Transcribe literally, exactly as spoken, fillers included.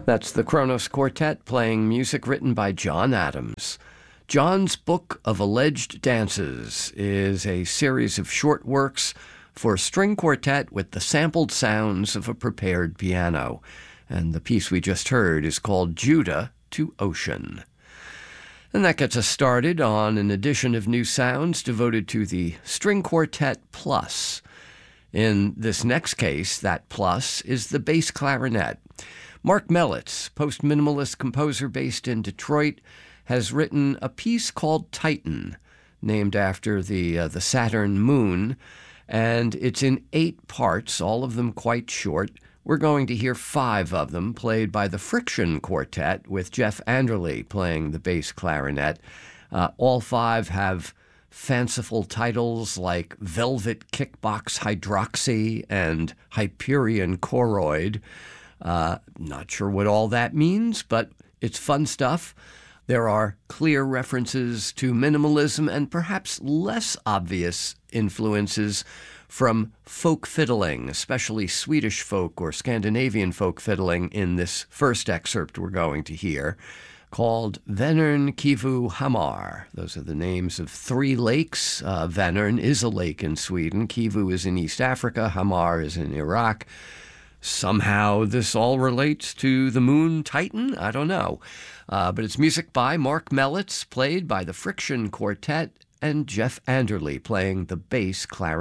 That's the Kronos Quartet playing music written by John Adams. John's Book of Alleged Dances is a series of short works for a string quartet with the sampled sounds of a prepared piano. And the piece we just heard is called Judah to Ocean. And that gets us started on an edition of New Sounds devoted to the String Quartet Plus. In this next case, that plus is the bass clarinet. Mark Mellitz, post-minimalist composer based in Detroit, has written a piece called Titan, named after the uh, the Saturn moon, and it's in eight parts, all of them quite short. We're going to hear five of them played by the Friction Quartet with Jeff Anderle playing the bass clarinet. Uh, all five have fanciful titles like Velvet Kickbox Hydroxy and Hyperion Choroid. Uh, not sure what all that means, but it's fun stuff. There are clear references to minimalism and perhaps less obvious influences from folk fiddling, especially Swedish folk or Scandinavian folk fiddling in this first excerpt we're going to hear, called Vänern, Kivu, Hamar. Those are the names of three lakes. Uh, Vänern is a lake in Sweden. Kivu is in East Africa. Hamar is in Iraq. Somehow this all relates to the moon Titan? I don't know. Uh, but it's music by Mark Mellitz, played by the Friction Quartet, and Jeff Anderle playing the bass clarinet.